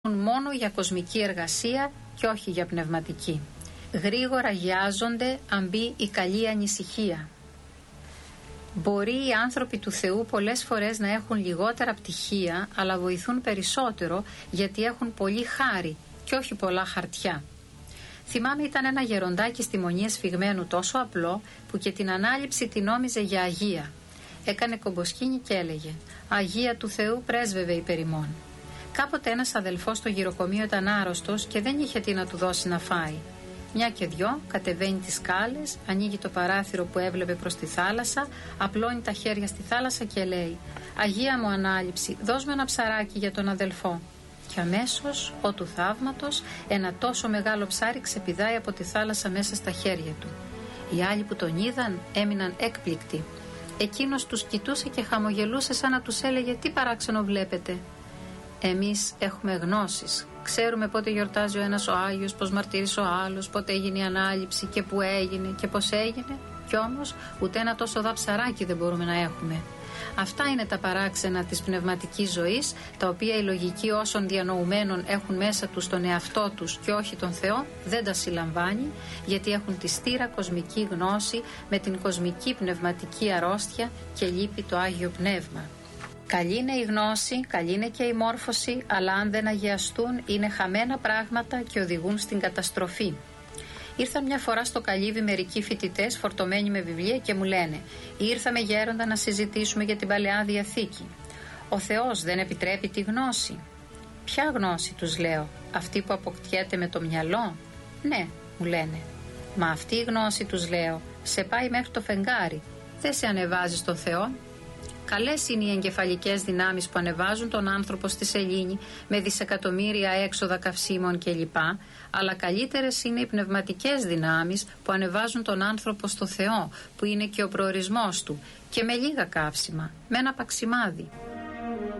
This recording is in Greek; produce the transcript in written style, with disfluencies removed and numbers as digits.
μόνο για κοσμική εργασία και όχι για πνευματική. Γρήγορα αγιάζονται αν μπει η καλή ανησυχία. Μπορεί οι άνθρωποι του Θεού πολλές φορές να έχουν λιγότερα πτυχία, αλλά βοηθούν περισσότερο γιατί έχουν πολύ χάρη και όχι πολλά χαρτιά. Θυμάμαι ήταν ένα γεροντάκι στη Μονή Εσφυγμένου τόσο απλό που και την ανάληψη την νόμιζε για αγία. Έκανε κομποσκίνη και έλεγε «Αγία του Θεού πρέσβευε υπέρ ημών». Κάποτε ένας αδελφός στο γυροκομείο ήταν άρρωστος και δεν είχε τι να του δώσει να φάει. Μια και δυο, κατεβαίνει τις σκάλες, ανοίγει το παράθυρο που έβλεπε προς τη θάλασσα, απλώνει τα χέρια στη θάλασσα και λέει «Αγία μου ανάληψη, δώσ' μου ένα ψαράκι για τον αδελφό». Και αμέσως, ο του θαύματος, ένα τόσο μεγάλο ψάρι ξεπηδάει από τη θάλασσα μέσα στα χέρια του. Οι άλλοι που τον είδαν έμειναν έκπληκτοι. Εκείνος τους κοιτούσε και χαμογελούσε σαν να τους έλεγε «Τι παράξενο βλέπετε». Εμείς έχουμε γνώσεις. Ξέρουμε πότε γιορτάζει ο ένας ο Άγιος, πώς μαρτύρησε ο άλλος, πότε έγινε η ανάληψη και πού έγινε και πώς έγινε. Κι όμως ούτε ένα τόσο δαψαράκι δεν μπορούμε να έχουμε. Αυτά είναι τα παράξενα της πνευματικής ζωής, τα οποία οι λογικοί όσων διανοουμένων έχουν μέσα τους τον εαυτό τους και όχι τον Θεό, δεν τα συλλαμβάνει, γιατί έχουν τη στήρα κοσμική γνώση με την κοσμική πνευματική αρρώστια και λείπει το Άγιο Πνεύμα. Καλή είναι η γνώση, καλή είναι και η μόρφωση, αλλά αν δεν αγιαστούν είναι χαμένα πράγματα και οδηγούν στην καταστροφή. Ήρθαν μια φορά στο Καλύβι μερικοί φοιτητές φορτωμένοι με βιβλία και μου λένε «Ήρθαμε γέροντα να συζητήσουμε για την Παλαιά Διαθήκη. Ο Θεός δεν επιτρέπει τη γνώση». «Ποια γνώση?» τους λέω, «αυτή που αποκτιέται με το μυαλό?» «Ναι», μου λένε. «Μα αυτή η γνώση», τους λέω, «σε πάει μέχρι το φεγγάρι, δεν σε ανεβάζει στο Θεό». Καλές είναι οι εγκεφαλικές δυνάμεις που ανεβάζουν τον άνθρωπο στη σελήνη με δισεκατομμύρια έξοδα καυσίμων κλπ. Αλλά καλύτερες είναι οι πνευματικές δυνάμεις που ανεβάζουν τον άνθρωπο στο Θεό, που είναι και ο προορισμός του, και με λίγα καύσιμα, με ένα παξιμάδι.